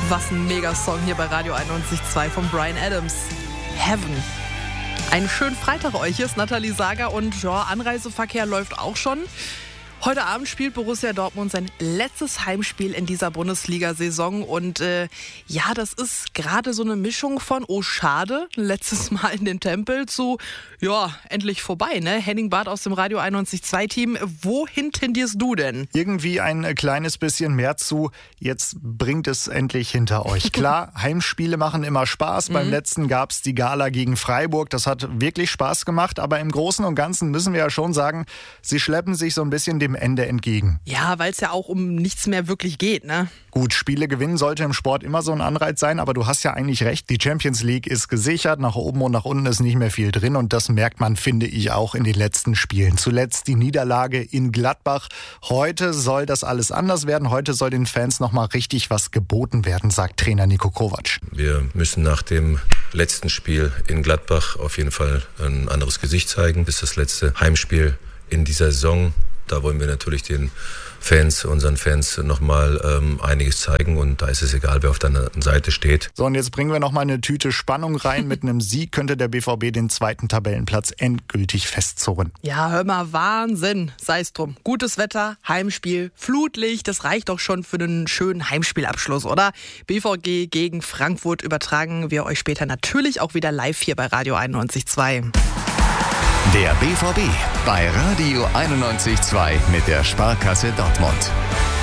Was ein Megasong hier bei Radio 91.2 von Bryan Adams. Heaven. Einen schönen Freitag euch. Hier ist Nathalie Sager und Anreiseverkehr läuft auch schon. Heute Abend spielt Borussia Dortmund sein letztes Heimspiel in dieser Bundesliga-Saison und das ist gerade so eine Mischung von oh schade, letztes Mal in den Tempel zu endlich vorbei, ne? Henning Barth aus dem Radio 91.2 Team, wohin tendierst du denn? Irgendwie ein kleines bisschen mehr zu, jetzt bringt es endlich hinter euch. Klar, Heimspiele machen immer Spaß, beim letzten gab es die Gala gegen Freiburg, das hat wirklich Spaß gemacht, aber im Großen und Ganzen müssen wir ja schon sagen, sie schleppen sich so ein bisschen dem Ende entgegen. Ja, weil es ja auch um nichts mehr wirklich geht, ne? Gut, Spiele gewinnen sollte im Sport immer so ein Anreiz sein, aber du hast ja eigentlich recht, die Champions League ist gesichert, nach oben und nach unten ist nicht mehr viel drin und das merkt man, finde ich, auch in den letzten Spielen. Zuletzt die Niederlage in Gladbach. Heute soll das alles anders werden, heute soll den Fans nochmal richtig was geboten werden, sagt Trainer Niko Kovac. Wir müssen nach dem letzten Spiel in Gladbach auf jeden Fall ein anderes Gesicht zeigen. Das ist das letzte Heimspiel in dieser Saison. Da wollen wir natürlich unseren Fans nochmal einiges zeigen und da ist es egal, wer auf der anderen Seite steht. So, und jetzt bringen wir nochmal eine Tüte Spannung rein. Mit einem Sieg könnte der BVB den zweiten Tabellenplatz endgültig festzurren. Ja, hör mal, Wahnsinn. Sei es drum. Gutes Wetter, Heimspiel, Flutlicht, das reicht doch schon für einen schönen Heimspielabschluss, oder? BVG gegen Frankfurt übertragen wir euch später natürlich auch wieder live hier bei Radio 91.2. Der BVB bei Radio 91.2 mit der Sparkasse Dortmund.